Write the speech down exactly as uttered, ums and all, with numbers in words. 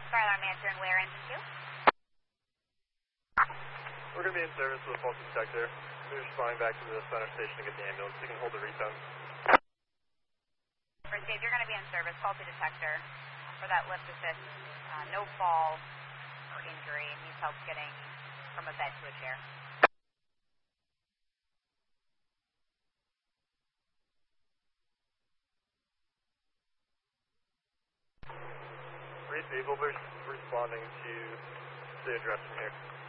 Skylar Mansion, where engine two? We're going to be in service with a faulty detector. We're just flying back to the center station to get the ambulance. You can hold the retone. First Dave, you're going to be in service, faulty detector for that lift assist. Uh, no fall or injury. Needs help getting from a bed to a chair. Reed, we'll be responding to the address from here.